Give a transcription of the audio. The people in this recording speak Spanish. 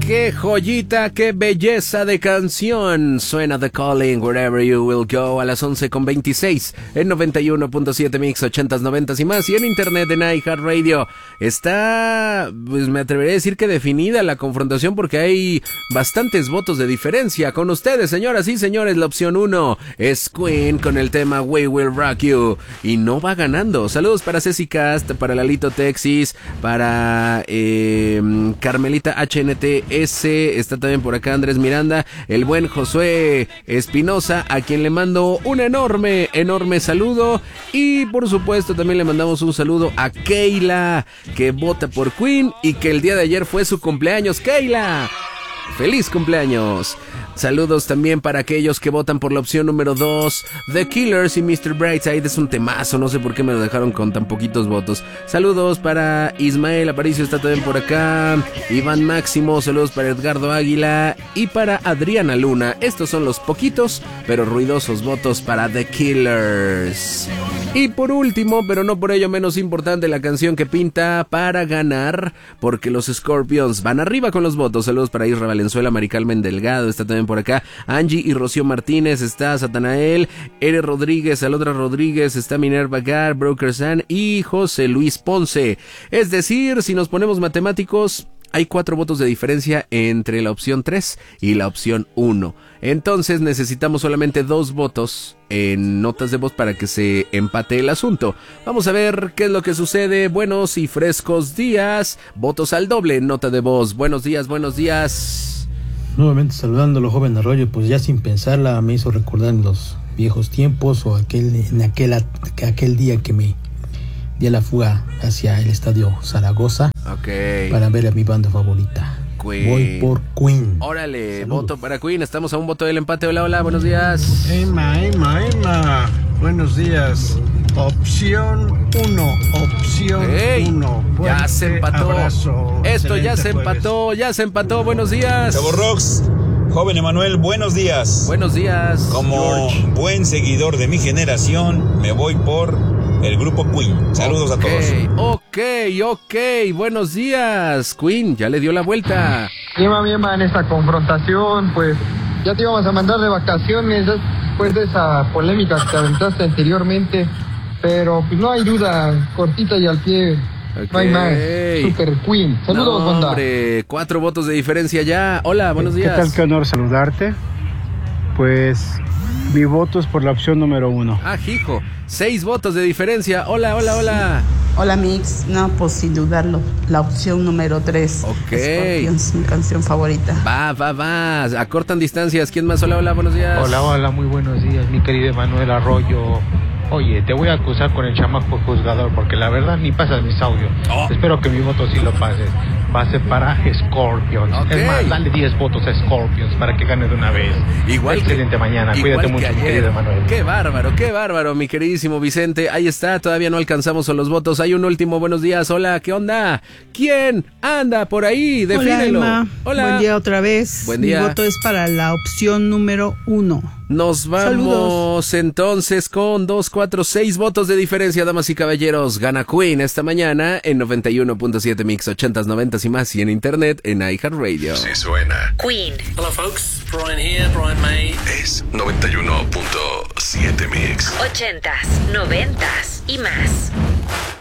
Qué joyita, qué belleza de canción. Suena The Calling, Wherever You Will Go, a las 11:26 en 91.7 Mix, 80s, 90s y más. Y en internet en iHeartRadio. Está, pues me atrevería a decir que definida la confrontación porque hay bastantes votos de diferencia. Con ustedes, señoras y señores, la opción 1 es Queen con el tema We Will Rock You. Y no va ganando. Saludos para Ceci Cast, para Lalito Texis, para Carmelita HNTS, está también por acá Andrés Miranda, el buen Josué Espinosa, a quien le mando un enorme saludo. Y por supuesto también le mandamos un saludo a Keila, que vota por Queen y que el día de ayer fue su cumpleaños. Keila, ¡feliz cumpleaños! Saludos también para aquellos que votan por la opción número 2, The Killers y Mr. Brightside. Es un temazo, no sé por qué me lo dejaron con tan poquitos votos. Saludos para Ismael Aparicio, está también por acá. Iván Máximo, saludos para Edgardo Águila y para Adriana Luna. Estos son los poquitos pero ruidosos votos para The Killers. Y por último, pero no por ello menos importante, la canción que pinta para ganar, porque los Scorpions van arriba con los votos. Saludos para Isra Valenzuela, Mari Carmen Delgado, está también por acá Angie y Rocío Martínez, está Satanael, Ere Rodríguez, Alondra Rodríguez, está Minerva Gar, Broker San y José Luis Ponce. Es decir, si nos ponemos matemáticos, hay 4 votos de diferencia entre la opción 3 y la opción 1. Entonces necesitamos solamente 2 votos en notas de voz para que se empate el asunto. Vamos a ver qué es lo que sucede. Buenos y frescos días. Votos al doble en nota de voz. Buenos días, buenos días. Nuevamente saludándolo, joven Arroyo, pues ya sin pensarla me hizo recordar los viejos tiempos o aquel día que me di a la fuga hacia el estadio Zaragoza, para ver a mi banda favorita. Queen. Voy por Queen. Órale, saludos. Voto para Queen. Estamos a un voto del empate. Hola, hola, buenos días. Emma. Buenos días. Opción 1. Opción 1. Ya se empató. Abrazo. Esto ya se empató. Ya se empató. Buenos días. Cabo Rocks. Joven Emanuel, buenos días. Buenos días. Como George, buen seguidor de mi generación, me voy por el grupo Queen. Saludos a todos. Ok. Buenos días. Queen ya le dio la vuelta. Emma, en esta confrontación, pues ya te íbamos a mandar de vacaciones después de esa polémica que te aventaste anteriormente, pero pues no hay duda, cortita y al pie. Okay. No hay más. Super Queen. Saludos, banda. Hombre, 4 votos de diferencia ya. Hola, buenos días. ¿Qué tal? Qué honor saludarte. Pues mi voto es por la opción número 1. Ah, hijo. 6 votos de diferencia. Hola. Hola, Mix. No, pues sin dudarlo. La opción número 3. Ok. Scorpions, mi canción favorita. Va. Acortan distancias. ¿Quién más? Hola, buenos días. Hola, muy buenos días, mi querido Emanuel Arroyo. Oye, te voy a acusar con el chamaco juzgador porque la verdad ni pasas mis audios. Espero que mi voto sí lo pases. Va a ser para Scorpions. Okay. Es más, dale 10 votos a Scorpions para que gane de una vez. Excelente mañana. Cuídate mucho, mi querido Emanuel. Qué bárbaro, mi queridísimo Vicente. Ahí está, todavía no alcanzamos a los votos. Hay un último. Buenos días. Hola, ¿qué onda? ¿Quién anda por ahí? Defínelo. Hola. Buen día otra vez. Buen día. Mi voto es para la opción número 1. Nos vamos. Saludos. Entonces con 2, 4, 6 votos de diferencia, damas y caballeros. Gana Queen esta mañana en 91.7 Mix, 80s, 90s y más, y en internet en iHeartRadio. Sí suena. Queen. Hello folks, Brian here, Brian May. Es 91.7 Mix. 80s, 90s y más.